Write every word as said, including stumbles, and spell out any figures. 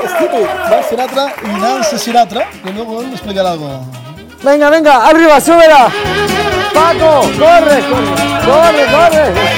Stupid, Frank Sinatra y Nancy Sinatra, que luego él explicará algo. Venga, venga, arriba, súbela. Paco, corre, corre, corre, corre.